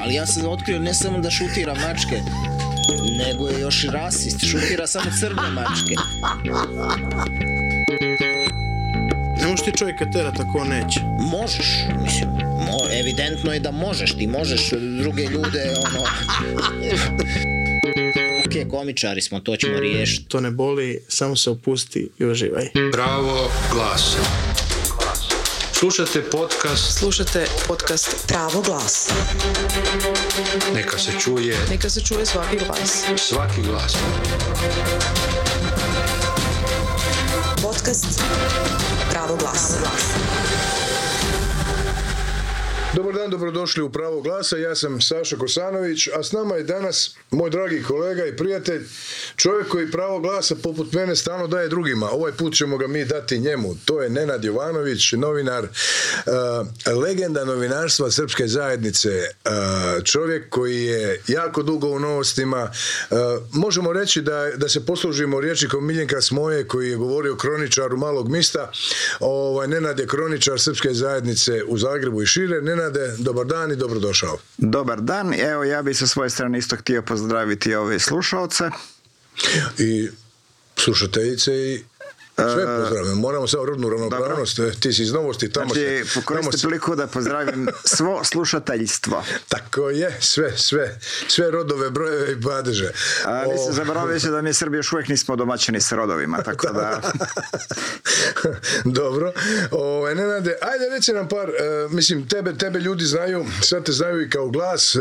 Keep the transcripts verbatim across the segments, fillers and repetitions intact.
Ali ja sam otkrio ne samo da šutira mačke, nego je još i rasist, šutira samo crne mačke. Ne možeš ti čovjeka terat ako on neće. Možeš, mislim, mo, evidentno je da možeš, ti možeš druge ljude, ono... Ok, komičari smo, to ćemo riješiti. To ne boli, samo se opusti i uživaj. Pravo glasa. Slušate podcast. Slušate podcast Pravo glasa. Neka se čuje. Neka se čuje svaki glas. Svaki glas. Podcast Pravo glasa. Dobar dan, dobrodošli u Pravo glasa, ja sam Saša Kosanović, a s nama je danas moj dragi kolega i prijatelj, čovjek koji pravo glasa poput mene stalno daje drugima. Ovaj put ćemo ga mi dati njemu. To je Nenad Jovanović, novinar, uh, legenda novinarstva Srpske zajednice, uh, čovjek koji je jako dugo u novostima. Uh, možemo reći da, da se poslužimo rječnikom Miljenka Smoje koji je govorio kroničaru Malog mista. Ovaj, Nenad je kroničar Srpske zajednice u Zagrebu i šire. Nenad, dobar dan i dobrodošao. Dobar dan, evo ja bih sa svoje strane isto htio pozdraviti ove slušalce. I slušateljice i sve pozdravljam. Moramo samo rodnu ravnopravnost. Ti si iz Novosti. Tamo znači, se, pokoristim se... priliku da pozdravim svo slušateljstvo. Tako je, sve, sve, sve rodove, brojeve i padeže. A nisam zaboravio se da mi Srbi još uvijek nismo domaćeni sa rodovima, tako da... Dobro. O, Nenade, ajde reci nam par, uh, mislim, tebe, tebe ljudi znaju, sad te znaju i kao glas, uh,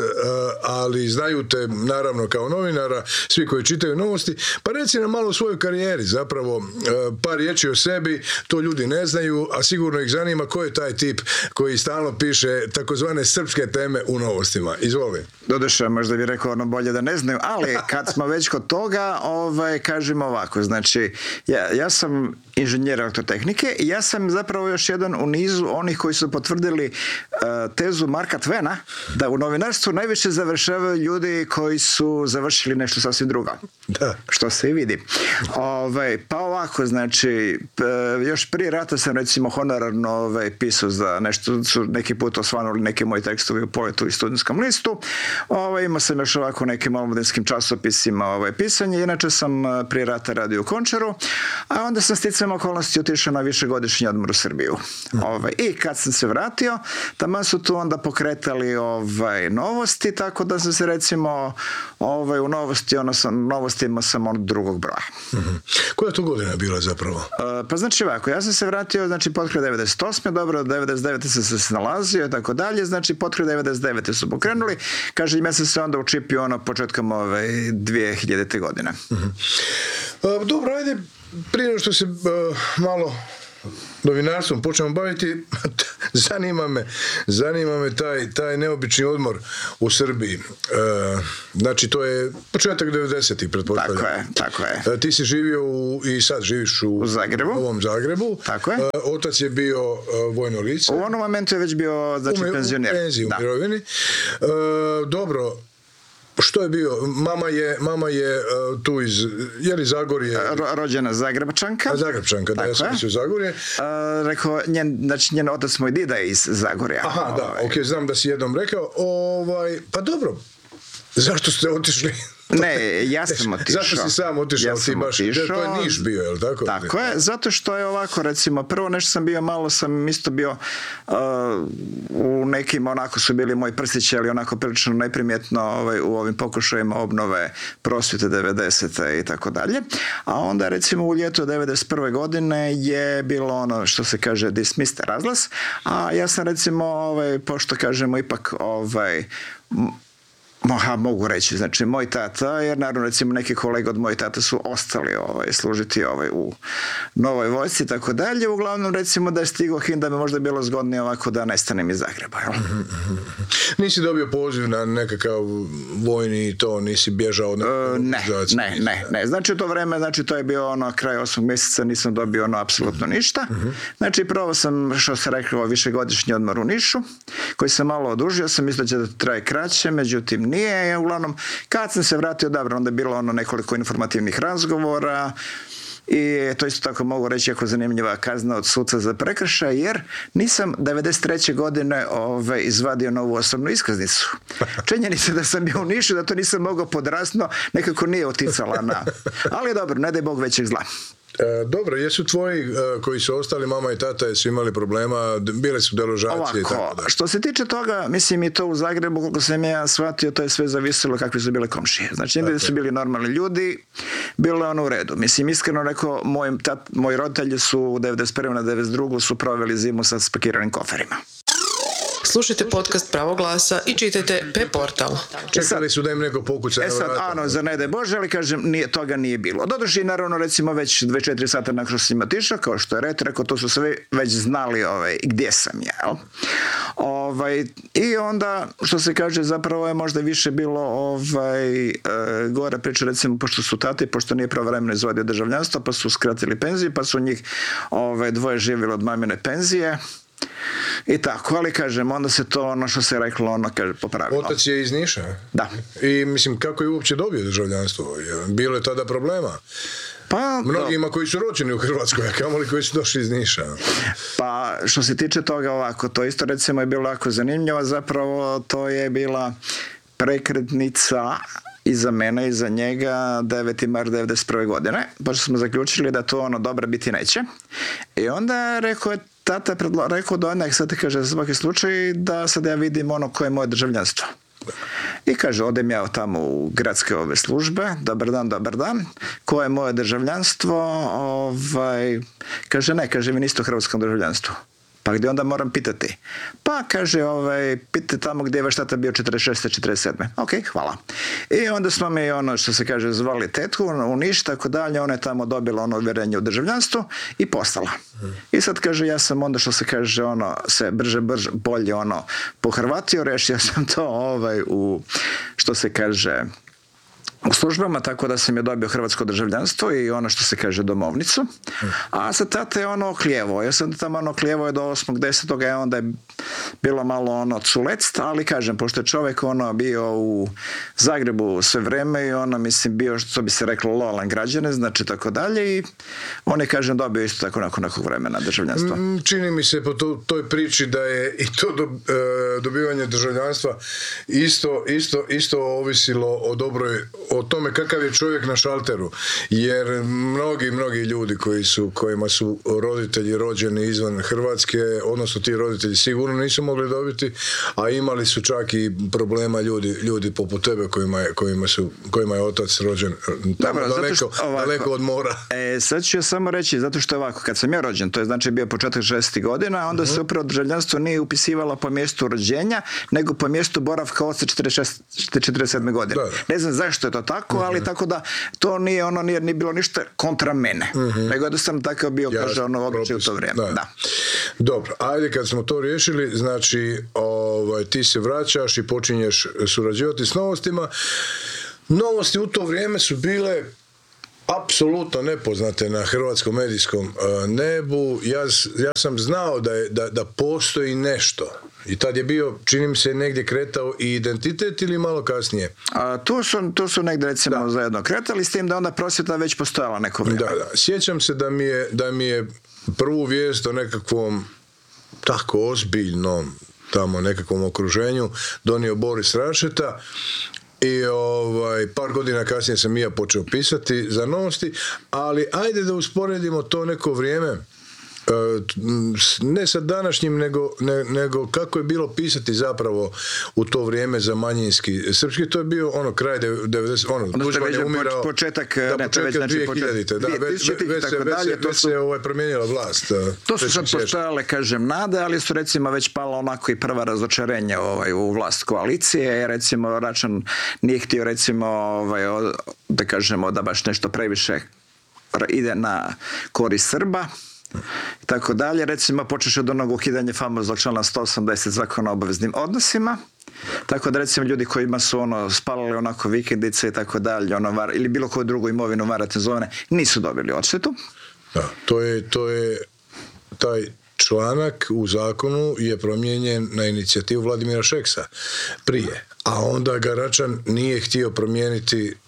ali znaju te naravno kao novinara, svi koji čitaju novosti, pa reci nam malo o svojoj karijeri, zapravo, uh, par riječi o sebi, to ljudi ne znaju, a sigurno ih zanima ko je taj tip koji stalno piše takozvane srpske teme u novostima. Izvoli. Doduše, možda bih rekao ono bolje da ne znaju, ali kad smo već kod toga, ovaj, kažemo ovako, znači, ja, ja sam inženjer elektrotehnike i ja sam zapravo još jedan u nizu onih koji su potvrdili uh, tezu Marka Twena da u novinarstvu najviše završavaju ljudi koji su završili nešto sasvim drugo. Da. Što se i vidi. Ovaj, pa ovako, znači, p, još prije rata sam recimo honorarno ovaj, pisao za nešto, su neki put osvanuli neki moji tekstovi u Poetu i Studentskom listu. Ovaj, imao sam još ovako nekim omladinskim časopisima ovaj, pisanje. Inače sam prije rata radio u Končaru, a onda sam sticam okolnosti otišao na višegodišnji odmor u Srbiju. Mm. Ovaj, I kad sam se vratio, tamo su tu onda pokretali ovaj, novosti, tako da sam se recimo ovaj, u novosti, ono sam, novostima sam od drugog broja. Mm-hmm. Koja je to godina bila zapravo? Uh, pa znači ovako, ja sam se vratio, znači potkraj devedeset osme dobro, devedeset devete sam se snalazio i tako dalje, znači potkraj devedeset devete su pokrenuli, kažem, ja sam se onda učipio ono početkom ove dvije hiljadite godine. Mm-hmm. Uh, dobro, ajde, prije nego što se uh, malo novinarstvom počnemo baviti, zanima me, zanima me taj, taj neobični odmor u Srbiji. Uh, znači, to je početak devedesetih, pretpostavljam. Tako je, tako je. Uh, ti si živio u, i sad živiš u, u Zagrebu. Novom Zagrebu. Tako je. Uh, otac je bio uh, vojno lice. U onom momentu je već bio, znači, u, penzioner. U penziji, u mirovini. Uh, dobro, što je bio? Mama je, mama je uh, tu iz, je li Zagorje? Ro, rođena Zagrebčanka. A Zagrebčanka, da, ja sam mislio Zagorje. Uh, rekao, njen, znači njen otac moj dida je iz Zagorja. Aha, da, ovaj. ok, znam da si jednom rekao. Ovaj, pa dobro, zašto ste otišli? Ne, ja sam otišao. Zašto si sam otišao? Ja ti baš, otišao. To je Niš bio, je li tako? Tako je, zato što je ovako, recimo, prvo nešto sam bio, malo sam isto bio uh, u nekim, onako su bili moji prstići, ali onako prilično neprimjetno ovaj, u ovim pokušajima obnove prosvjete devedesete i tako dalje. A onda, recimo, u ljetu devedeset prve godine je bilo ono što se kaže dismissed, razglas, a ja sam, recimo, ovaj, pošto kažemo ipak ovaj, Moha, mogu reći, znači moj tata, jer naravno recimo neki kolega od moj tata su ostali ovaj, služiti ovaj, u Novoj vojsci i tako dalje, uglavnom recimo da je stigao hin da bi možda bilo zgodnije ovako da nestanem iz Zagreba. Mm-hmm. Nisi dobio poziv na nekakav vojni i to, nisi bježao od uh, ne, ne, ne, ne, znači u to vreme, znači to je bio ono kraj osmog mjeseca, nisam dobio ono apsolutno ništa, mm-hmm. znači prvo sam, što se rekao, višegodišnji odmor u Nišu, koji sam malo odužio, sam mislio da će da traje kraće, međutim nije, uglavnom kad sam se vratio, dobro, onda je bilo ono nekoliko informativnih razgovora, i to isto tako mogu reći jako zanimljiva kazna od suca za prekršaj, jer nisam devedeset treće godine ove, izvadio novu osobnu iskaznicu. Činjenica da sam bio u Nišu, da to nisam mogao podrasno, nekako nije oticala na... Ali dobro, ne daj Bog većeg zla. E, dobro, jesu tvoji e, koji su ostali, mama i tata, jesu imali problema, bile su deložacije i tako Ovako, da? što se tiče toga, mislim i to u Zagrebu, koliko sam ja shvatio, to je sve zavisilo kakvi su bile komšije. Znači, da su bili normalni ljudi, bilo je ono u redu. Mislim, iskreno rekao, moj, tat, moji roditelji su u devedeset prve na devedeset drugu su proveli zimu sa spakiranim koferima. Slušajte podcast Pravo glasa i čitajte P portal. Čekali su da im neko pokuca na E sad, vrata. ano, za ne daj Bože, ali kažem, nije, toga nije bilo. Doduše i naravno, recimo, već dvadeset četiri sata nakon što sam otišao, kao što je ret, rekao, to su sve već znali ovaj, gdje sam ja. Jel? Ovaj, I onda, što se kaže, zapravo je možda više bilo ovaj, e, gore priča, recimo, pošto su tati, pošto nije pravovremeno izvadio državljanstvo, pa su skratili penziju, pa su njih ovaj, dvoje živjeli od mamine penzije. I tako, ali kažem, onda se to ono što se reklo, ono kaže, popravilo. Otac je iz Niša? Da. I mislim, kako je uopće dobio državljanstvo? Bilo je tada problema? Pa, Mnogima koji su rođeni u Hrvatskoj, a kamoli koji su došli iz Niša. Pa što se tiče toga ovako, to isto recimo je bilo jako zanimljivo, zapravo to je bila prekretnica i za mene i za njega deveti mart devedeset prve godine, pošto smo zaključili da to ono dobro biti neće. I onda rekao je tata je predlo, rekao do onak, sad te kaže za svaki slučaj da sad ja vidim ono koje je moje državljanstvo. I kaže, odem ja tamo u gradske ove službe, dobar dan, dobar dan, koje je moje državljanstvo, ovaj, kaže, ne, kaže, vi niste u hrvatskom državljanstvu. Pa gdje onda moram pitati? Pa kaže, ovaj, pitajte tamo gdje je vaš tata bio četrdeset šeste četrdeset sedme Ok, hvala. I onda smo mi ono što se kaže zvali tetku u Niš, tako dalje, ona je tamo dobila ono uvjerenje u državljanstvu i postala. I sad kaže, ja sam onda što se kaže ono se brže, brže, bolje ono pohrvatio, rešio sam to ovaj u što se kaže u službama, tako da sam je dobio hrvatsko državljanstvo i ono što se kaže domovnicu. A sa tata je ono oklijevo. Ja sam tamo ono oklijevo je do osmog desetog a onda je bilo malo ono culect, ali kažem, pošto je čovjek ono bio u Zagrebu sve vreme i ono, mislim, bio, što bi se reklo, lojalan građanin, znači tako dalje i on je, kažem, dobio isto tako nakon nekog vremena državljanstva. Mm, Čini mi se po to, toj priči da je i to do, e, dobivanje državljanstva isto, isto, isto ovisilo o dobroj, o tome kakav je čovjek na šalteru, jer mnogi, mnogi ljudi koji su, kojima su roditelji rođeni izvan Hrvatske, odnosno ti roditelji sigurno nisu mogli dobiti, a imali su čak i problema ljudi, ljudi poput tebe kojima je, kojima su, kojima je otac rođen tamo Dobro, daleko, što, ovako, daleko od mora. E, sad ću ja samo reći, zato što je ovako, kad sam ja rođen, to je znači bio početak šezdesetih godina, onda uh-huh. se upravo državljanstvo nije upisivalo po mjestu rođenja, nego po mjestu boravka od četrdeset šeste četrdeset sedme godine. Da, da. Ne znam zašto je to tako, uh-huh. ali tako da to nije ono, nije, nije bilo ništa kontra mene, uh-huh. nego jednostavno takav bio, ja, kaže, ono običaj u to vrijeme. Da. Da. Dobro, ajde kad smo to riješili, znači ovaj, ti se vraćaš i počinješ surađivati s novostima. Novosti u to vrijeme su bile apsolutno nepoznate na hrvatskom medijskom uh, nebu. Ja, ja sam znao da, je, da, da postoji nešto. I tad je bio, čini mi se, negdje kretao i identitet ili malo kasnije? A, tu, su, tu su negdje recimo da. zajedno kretali, s tim da onda prosvjeta već postojala neko vrijeme. Da, da. Sjećam se da mi je, da mi je prvu vijest o nekakvom tako ozbiljnom tamo nekakvom okruženju donio Boris Rašeta. I ovaj, par godina kasnije sam i ja počeo pisati za novosti, ali ajde da usporedimo to neko vrijeme, ne sa današnjim, nego, ne, nego kako je bilo pisati zapravo u to vrijeme za manjinski srpski. To je bio ono kraj devedeset ono, Tuđman je umirao početak, da, ne, početak znači, dvije hiljadite da, već, već, već se, već se, već se ovaj, promijenila vlast. To su sad postojale, kažem, nade, ali su recimo već pala onako i prva razočarenja ovaj, u vlast koalicije. Recimo Račan nije htio recimo ovaj, da kažemo da baš nešto previše ide na korist Srba i tako dalje. Recimo počeš od onog ukidanja famoznog člana sto osamdeset zakona o obaveznim odnosima. Tako da recimo ljudi kojima su ono spalali onako vikendice i tako dalje, ono var, ili bilo koju drugu imovinu varatne zone, nisu dobili odštetu. Da, to je, to je taj članak u zakonu je promijenjen na inicijativu Vladimira Šeksa prije, a onda ga Račan nije htio promijeniti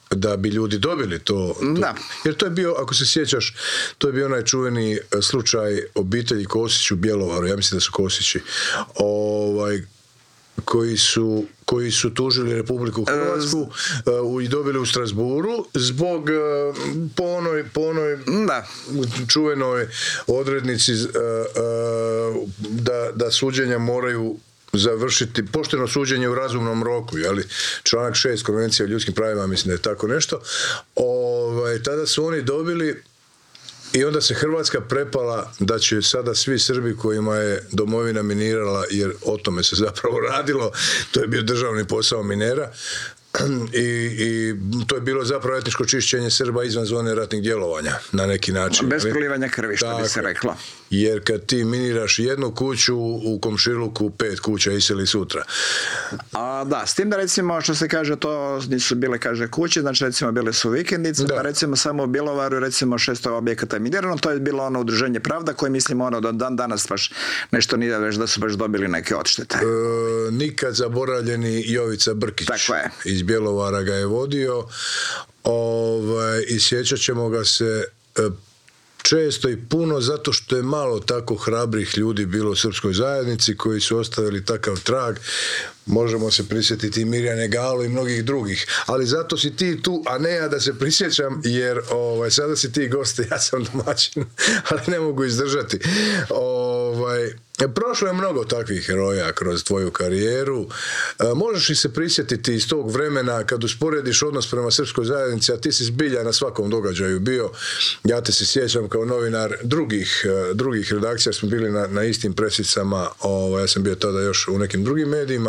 da bi ljudi dobili to, to. Da. Jer to je bio, ako se sjećaš, to je bio onaj čuveni slučaj obitelji Kosić u Bjelovaru, ja mislim da su Kosići, ovaj, koji su koji su tužili Republiku Hrvatsku uh, i dobili u Strasburu zbog uh, po onoj, po onoj da. čuvenoj odrednici uh, uh, da, da suđenja moraju završiti pošteno suđenje u razumnom roku, jeli? Članak šest Konvencije o ljudskim pravima, mislim da je tako nešto. Ovaj, tada su oni dobili i onda se Hrvatska prepala da će sada svi Srbi kojima je domovina minirala, jer o tome se zapravo radilo, to je bio državni posao minera, I, i to je bilo zapravo etničko čišćenje Srba izvan zone ratnih djelovanja na neki način. Bez prolivanja krvi, što bi se reklo. Jer kad ti miniraš jednu kuću, u komšiluku pet kuća iseli sutra. A, da, s tim da recimo što se kaže to nisu bile kaže kuće, znači recimo bile su vikendice, da. Pa recimo samo u Bjelovaru recimo šesto objekata je minirano, to je bilo ono udruženje Pravda koje mislimo ono da dan danas baš nešto nije već da su baš dobili neke odštete. E, nikad zaboravljeni Jovica Brkić. Tako je. Iz Bjelovara ga je vodio, ovaj, i sjećat ćemo ga se e, često i puno zato što je malo tako hrabrih ljudi bilo u srpskoj zajednici koji su ostavili takav trag. Možemo se prisjetiti i Mirjane Galo i mnogih drugih, ali zato si ti tu, a ne ja da se prisjećam, jer ovaj, sada si ti goste, ja sam domaćin, ali ne mogu izdržati. Ovaj, prošlo je mnogo takvih heroja kroz tvoju karijeru. E, možeš li se prisjetiti iz tog vremena kad usporediš odnos prema srpskoj zajednici, a ti si zbilja na svakom događaju bio, ja te se sjećam kao novinar drugih, drugih redakcija, smo bili na, na istim presicama, ovaj, ja sam bio tada još u nekim drugim medijima.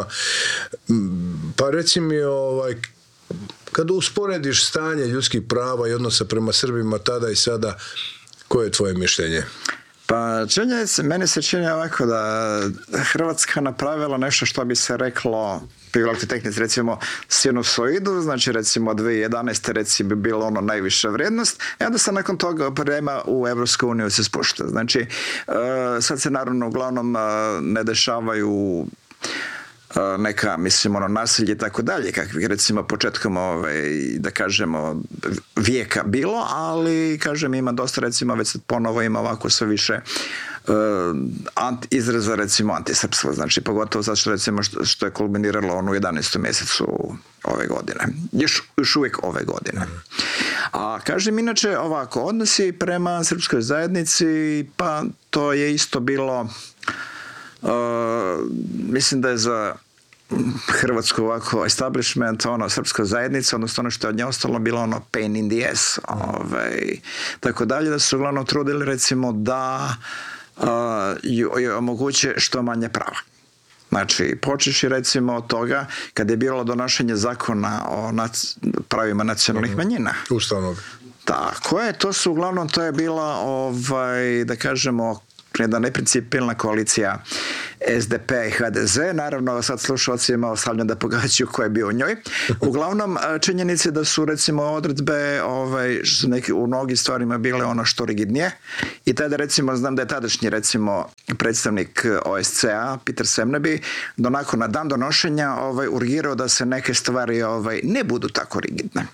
Pa reci mi, ovaj, kad usporediš stanje ljudskih prava i odnosa prema Srbima tada i sada, koje je tvoje mišljenje? Pa činje se, meni se čini ovako da Hrvatska napravila nešto što bi se reklo privaliti tehnici, recimo sinusoidu, znači recimo dvije tisuće jedanaeste recimo bi bilo ono najviša vrijednost, i onda se nakon toga prema u Evropsku uniju se spušta. Znači, sad se naravno uglavnom ne dešavaju neka, mislim, ono, nasilje i tako dalje, kakvih recimo početkom, ovaj, da kažemo, vijeka bilo, ali, kažem, ima dosta, recimo, već ponovo ima ovako sve više uh, anti, izraza, recimo, antisrpstva, znači, pogotovo zato što, recimo, što, što je kulminiralo ono u jedanaestom mjesecu ove godine. Još, još uvijek ove godine. A, kažem, inače, ovako, odnosi prema srpskoj zajednici, pa to je isto bilo... Uh, mislim da je za Hrvatsku ovako establishment, ono, srpska zajednica, odnosno ono što je od nje ostalo bilo ono pain in the ass, ovaj, tako dalje, da su uglavnom trudili recimo da uh, joj omoguće što manje prava. Znači, počeši recimo od toga kad je bilo donošenje zakona o nac- pravima nacionalnih manjina. Ustavnog. Tako je, to su uglavnom, to je bila, ovaj, da kažemo, jedna neprincipijelna koalicija S D P i H D Z, naravno sad slušalcima ostavljam da pogađaju ko je bio u njoj. Uglavnom, činjenice da su recimo odredbe ovaj, su neki, u mnogim stvarima bile ono što rigidnije, i tada recimo znam da je tadašnji recimo predstavnik O S C A Peter Semneby donako na dan donošenja ovaj, urgirao da se neke stvari ovaj, ne budu tako rigidne.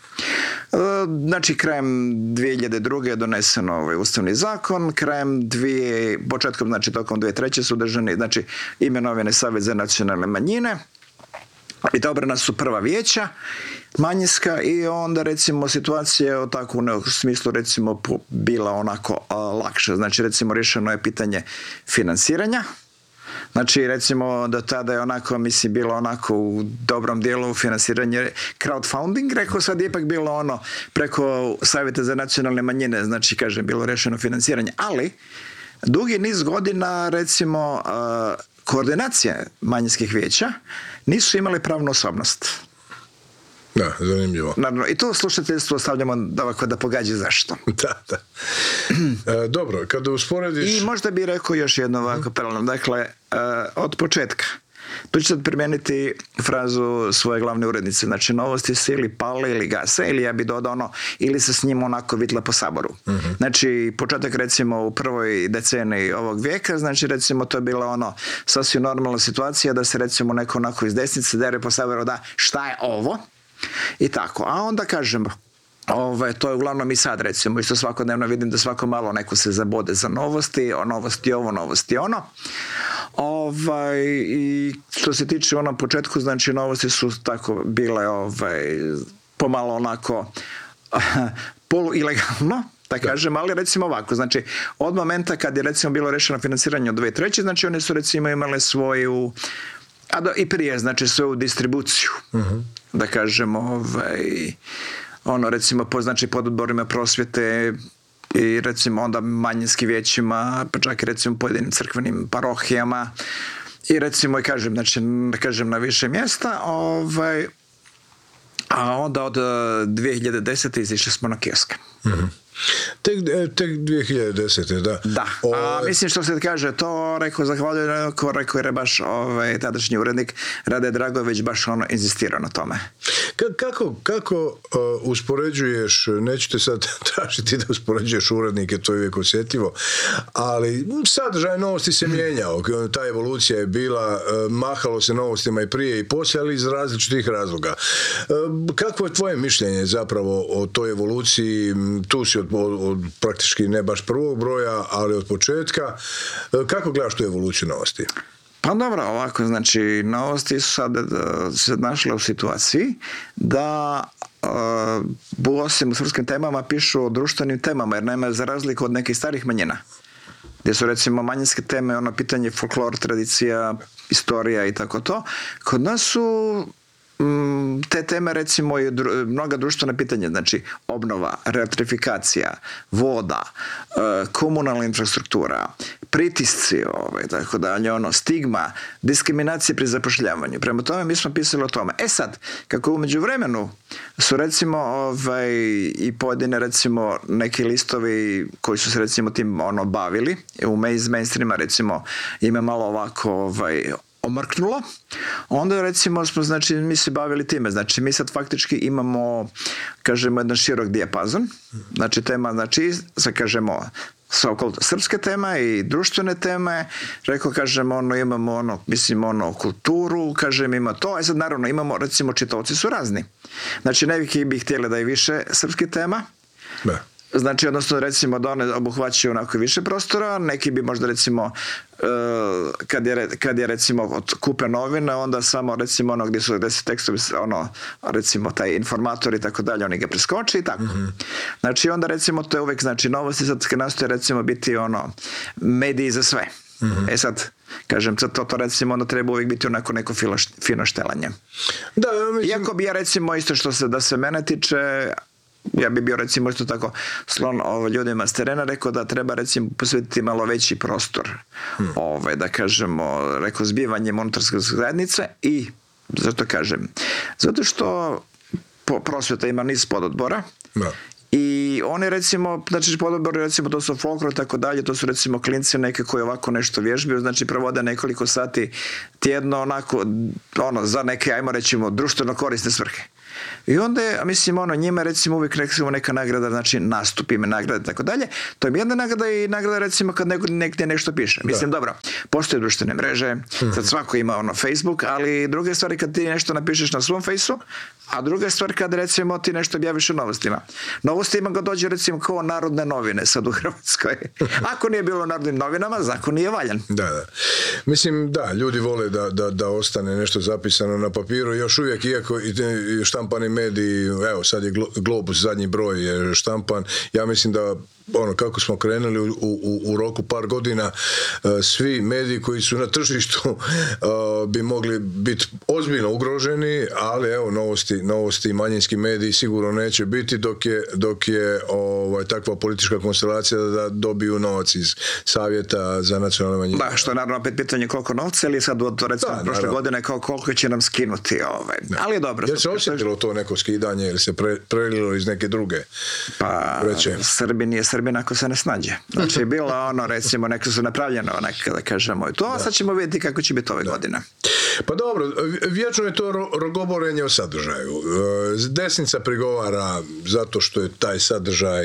Znači, krajem dvije hiljade druge je donesen ovaj ustavni zakon, krajem dvije, početkom, znači tokom dvije tisuće treće su držani, znači imenovane Savjet za nacionalne manjine i odabrana su prva vijeća manjinska, i onda recimo situacija je tako u smislu recimo bila onako a, lakša. Znači recimo rješeno je pitanje financiranja. Znači, recimo, do tada je onako, mislim, bilo onako u dobrom dijelu financiranje crowdfunding, rekao, sad je ipak bilo ono preko Savjeta za nacionalne manjine, znači, kažem, bilo rešeno financiranje, ali dugi niz godina, recimo, koordinacije manjinskih vijeća nisu imali pravnu osobnost. Da, zanimljivo. Naravno, i to slušateljstvo stavljamo da ovako da pogađa zašto. Da, da. E, dobro, kada usporediš... I možda bi rekao još jedno ovako paralelno. Dakle, e, od početka. Tu ću sad primijeniti frazu svoje glavne urednice. Znači, novosti se ili pale ili gase, ili ja bi dodao ono, ili se s njim onako vitla po saboru. Uh-huh. Znači, početak recimo u prvoj deceniji ovog vijeka, znači recimo to je bila ono sasvim normalna situacija da se recimo neko onako iz desnice dere po saboru da šta je ovo? i tako. A onda kažem, Ove, to je uglavnom i sad recimo, isto svakodnevno vidim da svako malo neko se zabode za novosti, o novosti ovo, novosti ono. Ovaj, i što se tiče onom početku, znači novosti su tako bile ovaj, pomalo onako polu ilegalno, da kažem, ali recimo ovako, znači od momenta kad je recimo bilo rešeno financiranje od dve treće, znači one su recimo imale svoju, a do, i prije, znači svoju distribuciju, uh-huh. da kažem, ovaj, ono recimo po, znači pod odborima prosvjete i recimo onda manjinskim vijećima, pa čak i recimo pojedinim crkvenim parohijama i recimo i kažem, znači kažem na više mjesta, ovaj, a onda od dvije hiljade desete izišli smo na kioske. Mm-hmm. Tek, tek dvije hiljade desete. Da. Da. O, a, mislim što se kaže, to rekao, zahvaljujem, rekao je baš ovaj, tadašnji urednik Rade Dragović baš ono inzistirao na tome. Ka- kako kako uh, uspoređuješ, neću te sad tražiti da uspoređuješ urednike, to je uvijek osjetljivo, ali sadržaj novosti se mijenjao, ta evolucija je bila, uh, mahalo se novostima i prije i poslije, ali iz različitih razloga. Uh, kakvo je tvoje mišljenje zapravo o toj evoluciji? Tu si od, od, od praktički ne baš prvog broja, ali od početka. Kako gledaš tu evoluciju novosti? Pa dobro, ovako, znači, novosti su sad se našle u situaciji da uh, osim u srpskim temama pišu o društvenim temama, jer nema za razliku od nekih starih manjina, gdje su recimo manjinske teme, ono pitanje folklor, tradicija, istorija i tako to. Kod nas su te teme recimo i dru, mnoga društvena pitanja, znači obnova, reelektrifikacija, voda, e, komunalna infrastruktura, pritisci, ovaj, tako dalje, ono, stigma, diskriminacija pri zapošljavanju. Prema tome mi smo pisali o tome. E sad, kako u međuvremenu su recimo ovaj, i pojedine recimo neki listovi koji su se recimo tim ono bavili, u mainstreama recimo ima malo ovako ovaj, omrknulo, onda recimo smo, znači, mi se bavili time, znači mi sad faktički imamo, kažemo, jedan širok dijapazon, znači tema, znači, sad kažemo, so-called srpske teme i društvene teme, rekao, kažemo, ono, imamo ono, mislim, ono, kulturu, kažem, ima to, a sad naravno imamo, recimo, čitaoci su razni. Znači, neki bi htjeli da je više srpskih tema, ne. Znači, odnosno, recimo, da one obuhvaćaju onako više prostora, neki bi možda, recimo, uh, kad, je, kad je, recimo, od kupe novine, onda samo, recimo, ono gdje su gdje su tekstovi, ono, recimo, taj informator i tako dalje, oni ga preskoče i tako. Mm-hmm. Znači, onda, recimo, to je uvijek, znači, novosti sad nastoje, recimo, biti, ono, mediji za sve. Mm-hmm. E sad, kažem, sad to, to recimo, onda treba uvijek biti onako neko filo, fino štelanje. Da, ja mislim... Iako bi ja, recimo, isto što se, da se mene tiče, ja bi bio recimo isto tako slon ovo, ljudima s terena, rekao da treba recimo posvetiti malo veći prostor hmm. ovaj, da kažemo, rekao zbivanjem unutarske zajednice i zato kažem, zato što prosvjeta ima niz pododbora no. I oni recimo, znači pododbori recimo to su folklor i tako dalje, to su recimo klinci neke koji ovako nešto vježbaju, znači provode nekoliko sati tjedno onako, ono, za neke, ajmo recimo, društveno korisne svrhe. I onda je, mislim, ono, njima recimo uvijek recimo neka nagrada, znači nastup, ime nagrade i tako dalje, to je jedna nagrada i nagrada recimo kad neko negdje nešto piše. Mislim, da. Dobro, postoje društvene mreže, mm-hmm. sad svako ima ono Facebook, ali druga stvar je kad ti nešto napišeš na svom Fejsu, a druga stvar kad recimo ti nešto objaviš u novostima. Novostima ga dođe recimo kao Narodne novine sad u Hrvatskoj. Ako nije bilo u Narodnim novinama, zakon nije valjan. Da, da. Mislim, da, ljudi vole da, da, da ostane nešto zapisano na papiru, još uvijek, iako i štampani mediji, evo sad je Globus, zadnji broj je štampan, ja mislim da ono, kako smo krenuli u, u, u roku par godina, uh, svi mediji koji su na tržištu uh, bi mogli biti ozbiljno ugroženi, ali evo, novosti, novosti i manjinski mediji sigurno neće biti dok je, dok je ovaj, takva politička konstelacija da dobiju novac iz Savjeta za nacionalne manjine. Da, što je naravno opet pitanje koliko novca, ili sad od recimo da, prošle godine kao koliko će nam skinuti. Ovaj. Ali je dobro. Jel se osjetilo to neko skidanje ili se pre, prelilo iz neke druge? Pa, reče? Srbi nije Srbina ako se ne snađe. Znači, bilo ono, recimo, neko su napravljeno, nekada da kažemo i to, a sad ćemo vidjeti kako će biti ove da. godine. Pa dobro, vječno je to ro- rogoborenje o sadržaju. E, Desnica prigovara zato što je taj sadržaj e,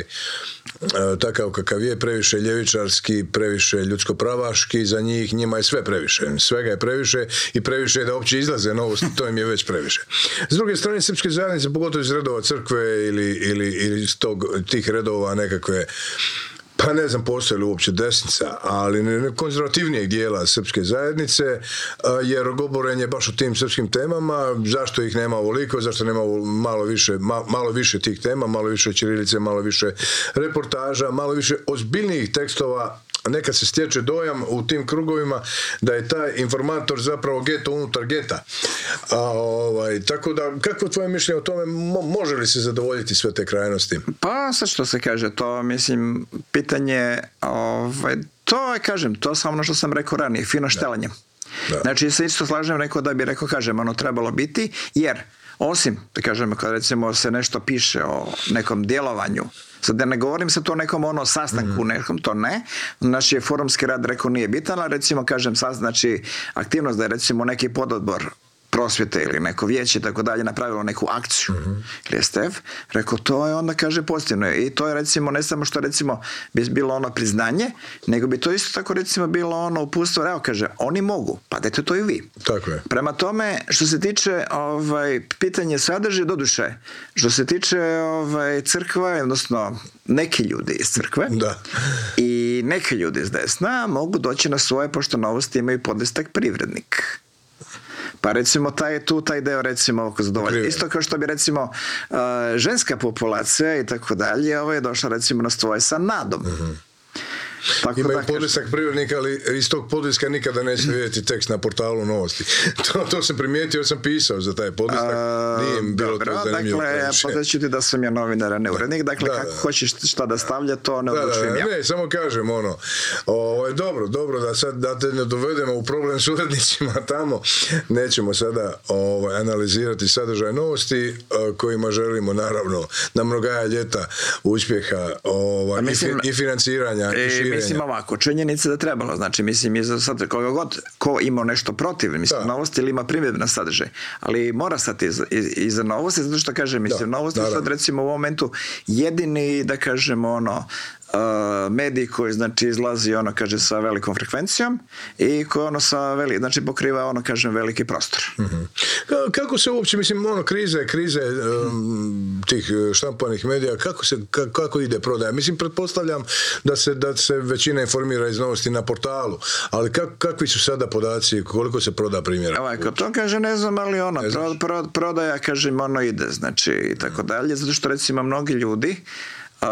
takav kakav je, previše ljevičarski, previše ljudsko-pravaški, za njih, njima je sve previše. Svega je previše i previše je da uopće izlaze novosti, to im je već previše. S druge strane, srpske zajednice, pogotovo iz redova crkve ili, ili, ili iz tog, tih redova nekakve, pa ne znam postoji li uopće desnica, ali ne konzervativnijeg dijela srpske zajednice, jer rogoborenje baš o tim srpskim temama, zašto ih nema ovoliko, zašto nema malo više, ma, malo više tih tema, malo više ćirilice, malo više reportaža, malo više ozbiljnijih tekstova. Nekad se stječe dojam u tim krugovima da je taj informator zapravo geto unutar geta. A, ovaj, tako da, kako je tvoje mišljenje o tome, mo, može li se zadovoljiti sve te krajnosti? Pa sad što se kaže, to mislim, pitanje, ovaj, to je, kažem, to samo ono što sam rekao ranije, fino štelanje. Da. Znači, se isto slažem, rekao da bi rekao, kažem, ono trebalo biti, jer osim, da kažem, kad recimo se nešto piše o nekom djelovanju, sad da ne govorim se to o nekom ono sastanku, mm. nekom to ne, naš je forumski rad rekao nije bitan, ali recimo kažem sad, znači aktivnost da je recimo neki pododbor prosvjete ili neko vijeće i tako dalje napravilo neku akciju mm-hmm. ili S T F, rekao to je onda kaže pozitivno i to je recimo ne samo što recimo bi bilo ono priznanje, nego bi to isto tako recimo bilo ono uputstvo, evo kaže oni mogu, pa dajte to i vi. Tako je. Prema tome što se tiče ovaj, pitanje sadržaja, doduše što se tiče ovaj, crkva, odnosno neki ljudi iz crkve da. I neki ljudi iz desna mogu doći na svoje, pošto Novosti imaju podlistak Privrednik. Pa recimo taj tu taj deo recimo oko zadovolja. Isto kao što bi recimo uh, ženska populacija i tako dalje, ovo je došla recimo na svoje sa nadom. Mm-hmm. Tako imaju da, podlisak Privrednika, ali iz tog podliska nikada neće vidjeti tekst na portalu Novosti. to, to sam primijetio, sam pisao za taj podlisak. Nije im bilo dobro, to zanimljivo. Dakle, podsjeću ti da sam ja novinar, a ne urednik. Dakle, da, kako da. Hoćeš šta da stavlja, to ne odlučujem ja. Ne, samo kažem ono, o, dobro, dobro, da sad da te ne dovedemo u problem s urednicima tamo. Nećemo sada o, analizirati sadržaj Novosti, o, kojima želimo naravno na mnogaja ljeta uspjeha o, mislim, i, i financiranja e, i širenja. Mislim ovako, činjenica da trebalo, znači mislim i za sad koga god ko ima nešto protiv, mislim da. Novosti ili ima primjedbe na sadržaj, ali mora stati iza, iza Novosti, zato što kažem, mislim, da, Novosti naravno. Sad recimo u ovom momentu jedini, da kažemo ono, Uh, medij koji znači izlazi ono kaže sa velikom frekvencijom i koji ono sa veli, znači pokriva ono kažem veliki prostor. Mm-hmm. Kako se uopće mislim ono krize krize um, tih štampanih medija kako se kako, kako ide prodaja? Mislim pretpostavljam da se da se većina informira iz Novosti na portalu, ali kak, kakvi su sada podaci, koliko se proda primjera? Ovako, to kaže ne znam, ali ono pro, pro, prodaja kažem ono ide znači i tako dalje, zato što recimo mnogi ljudi Uh,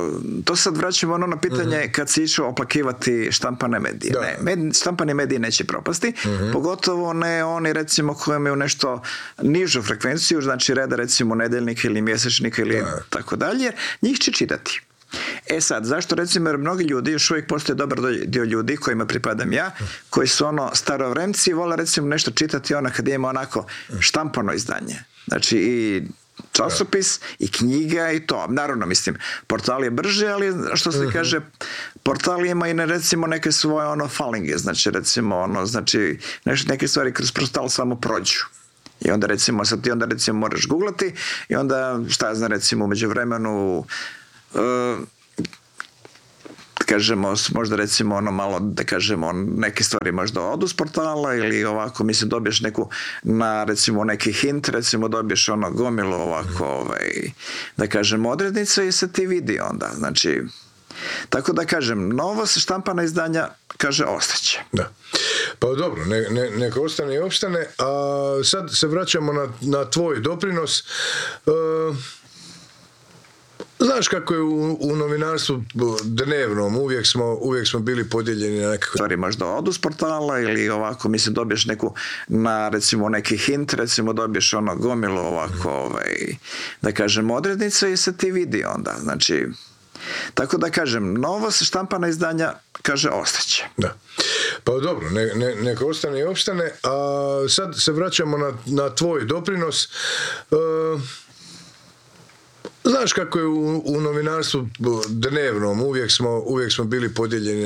to sad vraćamo ono na pitanje uh-huh. kad se išao oplakivati štampane medije. Ne, med, štampani mediji neće propasti, uh-huh. pogotovo ne oni recimo koji imaju nešto nižu frekvenciju, znači reda recimo nedeljnika ili mjesečnika ili da. Tako dalje, njih će čitati. E sad, zašto recimo, jer mnogi ljudi, još uvijek postoje dobar dio ljudi kojima pripadam ja, koji su ono starovremci i vole recimo nešto čitati ono kad ima onako štampano izdanje. Znači i časopis i knjiga i to. Naravno, mislim, portal je brže, ali što se uh-huh. kaže, portal ima i ne, recimo neke svoje ono falinge, znači recimo ono, znači neke stvari kroz portal samo prođu. I onda recimo, sad ti onda recimo moraš googlati i onda šta ja znam recimo u međuvremenu uh, kažemo, možda recimo ono malo, da kažemo, neke stvari možda odu s portala ili ovako, mislim, dobiješ neku, na recimo neki hint, recimo dobiješ ono gomilu ovako, ovaj, da kažem, odrednice i se ti vidi onda, znači, tako da kažem, novost štampana izdanja, kaže, ostaće. Da. Pa dobro, ne, ne, neka ostane i opstane, a sad se vraćamo na, na tvoj doprinos. Uh, Znaš kako je u, u novinarstvu dnevnom, uvijek smo, uvijek smo bili podijeljeni na nekakve stvari možda odu s portala ili ovako, mislim, dobiješ neku, na recimo neki hint, recimo dobiješ ono gomilu ovako, ovaj, da kažem, odrednice i se ti vidi onda, znači, tako da kažem, novost štampana izdanja, kaže, ostaće. Da. Pa dobro, ne, ne, neka ostane i opstane, a sad se vraćamo na, na tvoj doprinos. Uh, Znaš kako je u, u novinarstvu dnevnom, uvijek smo, uvijek smo bili podijeljeni